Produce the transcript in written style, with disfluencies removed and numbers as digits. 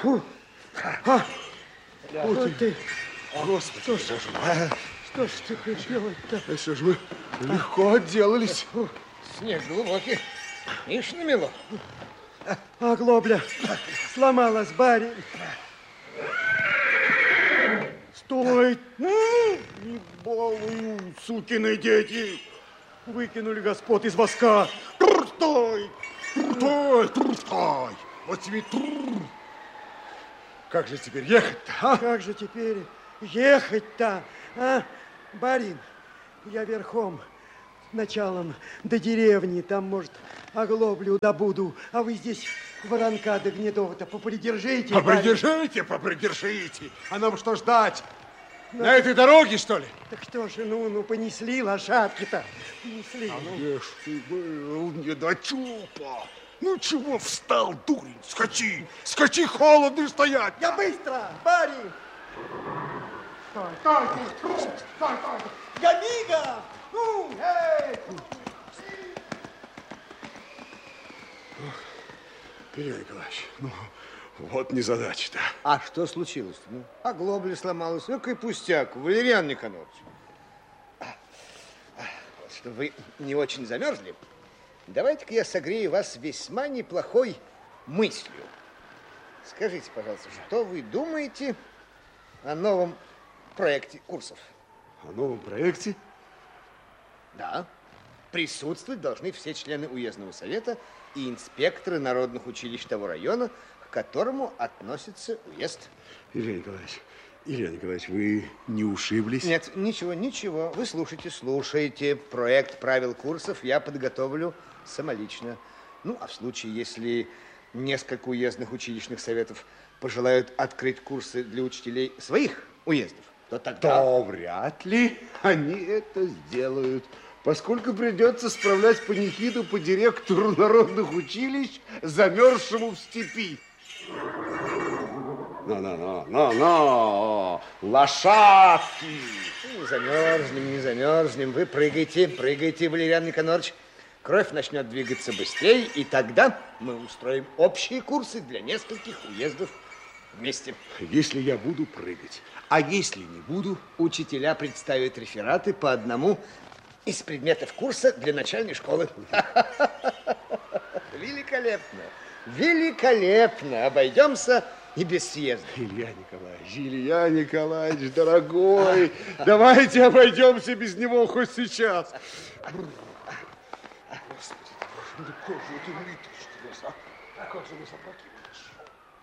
Фу. Вот ты. Господи, боже мой. Что ж теперь делать-то? Да что ж мы легко отделались. Снег глубокий. Ишь намело. Оглобля сломалась, барин. Стой! Не балуй, сукины дети. Выкинули господ из воска. Стой! Стой! Стой! Вот тебе тур. Как же теперь ехать-то, а? Как же теперь ехать-то, а? Барин, я верхом началом до деревни, там, может, оглоблю добуду, а вы здесь воронка до Гнедова-то попридержите. Попридержите, попридержите. А нам что ждать? На этой дороге, что ли? Так что же, ну, понесли лошадки-то, понесли. Где ж ты был, недочупа? Ну, чего встал, дурень? Скачи, скачи, холодно стоять. Я быстро, барин. Стой. Я мигом. Ну, эй! Илья Николаевич, ну, вот незадача-то. А что случилось-то? Ну, оглобля сломалась. Ну, какой пустяк, Валериан Никонорович. Чтобы вы не очень замерзли, давайте-ка я согрею вас весьма неплохой мыслью. Скажите, пожалуйста, что вы думаете о новом проекте курсов? О новом проекте? Да. Присутствовать должны все члены уездного совета и инспекторы народных училищ того района, к которому относится уезд. Илья Николаевич, вы не ушиблись? Нет, ничего. Вы слушайте. Проект правил курсов я подготовлю самолично. Ну, а в случае, если несколько уездных училищных советов пожелают открыть курсы для учителей своих уездов, то тогда... То вряд ли они это сделают, поскольку придется справлять панихиду по директору народных училищ, замерзшему в степи. Лошадки! Не замерзнем. Вы прыгайте, Валериан Никонорович. Кровь начнет двигаться быстрее, и тогда мы устроим общие курсы для нескольких уездов вместе. Если я буду прыгать, а если не буду? Учителя представят рефераты по одному из предметов курса для начальной школы. Великолепно. Обойдемся и без съезда. Илья Николаевич, дорогой, давайте обойдемся без него хоть сейчас. Господи, боже, ну как же ты вытащишь нас, а? Как же нас опрокинешь?